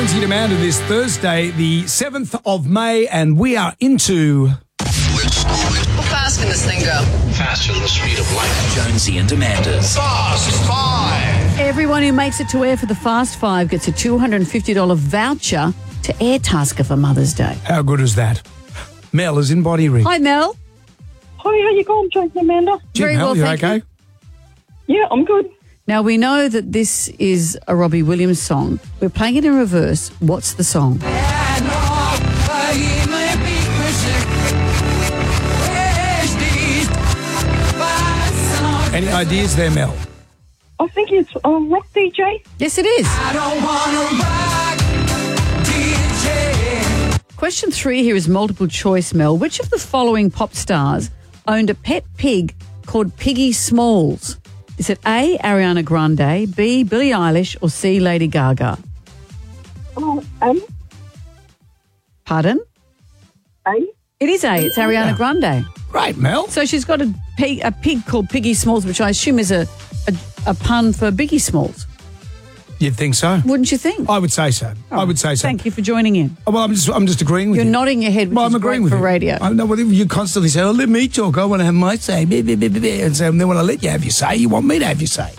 Jonesy and Amanda this Thursday, the 7th of May, and we are into... How fast can this thing go? Faster than the speed of light. Jonesy and Amanda's Fast Five. Everyone who makes it to air for the Fast Five gets a $250 voucher to Airtasker for Mother's Day. How good is that? Mel is in Body Rig. Hi, Mel. Hi, how you going, Jonesy and Amanda? Jim, Very Mel, well, you thank okay? you. Yeah, I'm good. Now, we know that this is a Robbie Williams song. We're playing it in reverse. What's the song? Any ideas there, Mel? I think it's Rock DJ. Yes, it is. Question 3 here is multiple choice, Mel. Which of the following pop stars owned a pet pig called Piggy Smalls? Is it A, Ariana Grande, B, Billie Eilish, or C, Lady Gaga? Pardon? A. It is A. It's Ariana Grande. Great, Mel. So she's got a pig called Piggy Smalls, which I assume is a pun for Biggie Smalls. You'd think so? Wouldn't you think? I would say so. I would say so. Thank you for joining in. Oh, well, I'm just agreeing with You're you. nodding your head, which Well, I'm is agreeing great with for you. radio. I know, well, you constantly say, oh, let me talk. I want to have my say. And so then when I let you have your say, you want me to have your say.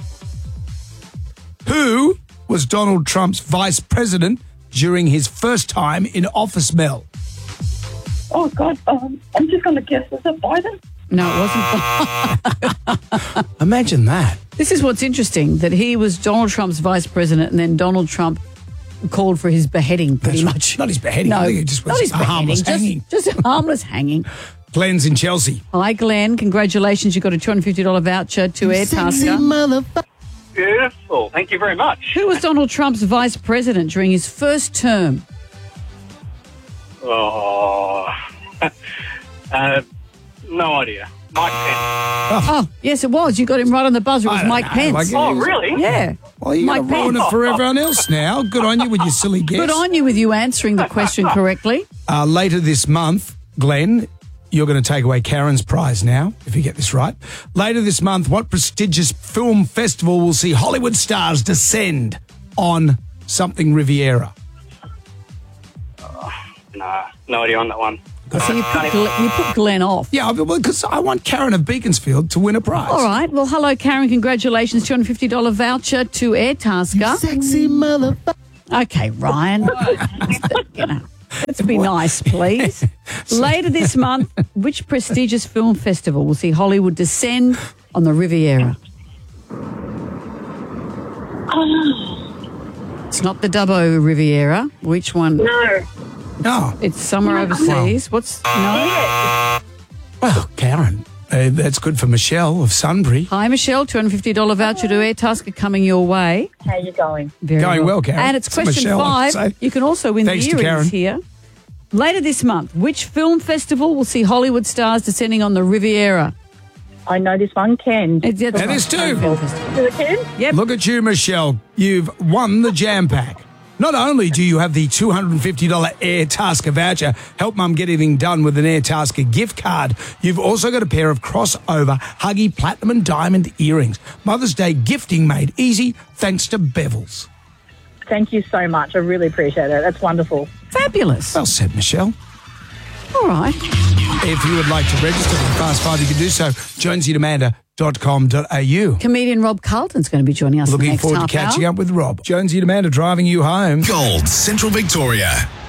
Who was Donald Trump's vice president during his first time in office, Mel? Oh, God. I'm just going to guess. Is it Biden? No, it wasn't. Imagine that. This is what's interesting, that he was Donald Trump's vice president and then Donald Trump called for his beheading, pretty That's right. much. Not his beheading. No, I think it just was not his a harmless beheading, hanging. Just a harmless hanging. Glenn's in Chelsea. Hi, Glenn. Congratulations. You got a $250 voucher to Airtasker. Beautiful. Thank you very much. Who was Donald Trump's vice president during his first term? Oh, no idea. Mike Pence. Oh, yes, it was. You got him right on the buzzer. It was I don't Mike know, Pence. like it Oh, was- really? Yeah. Well, you're going Mike to ruin Pence. it for everyone else now. Good on you with your silly guess. Good on you with you answering the question correctly. Later this month, Glenn, you're going to take away Karen's prize now, if you get this right. Later this month, what prestigious film festival will see Hollywood stars descend on something Riviera? No idea on that one. So you put Glenn off. Yeah, because I want Karen of Beaconsfield to win a prize. All right. Well, hello, Karen. Congratulations. $250 voucher to Airtasker. Sexy motherfucker. Okay, Ryan. You know, let's be nice, please. Later this month, which prestigious film festival will see Hollywood descend on the Riviera? It's not the Dubbo Riviera. Which one? No. No. It's somewhere overseas. What's no? Well, Karen, that's good for Michelle of Sunbury. Hi, Michelle. $250 voucher to Airtasker coming your way. How you going? Very Going well, Karen. And it's To question Michelle, I'd 5. say. You can also win Thanks the to Karen. earrings here. Later this month, which film festival will see Hollywood stars descending on the Riviera? I know this one, Ken. It's That is too. Film festival. Is it Ken? Yep. Look at you, Michelle. You've won the Jam Pack. Not only do you have the $250 Airtasker voucher, help Mum get everything done with an Airtasker gift card, you've also got a pair of crossover Huggy Platinum and Diamond earrings. Mother's Day gifting made easy thanks to Bevels. Thank you so much. I really appreciate it. That's wonderful. Fabulous. Well said, Michelle. All right. If you would like to register for the Fast Five, you can do so. jonesyandamanda.com.au. Comedian Rob Carlton's going to be joining us in the Looking next forward to half catching hour. up with Rob. Jonesy and Amanda driving you home. Gold Central Victoria.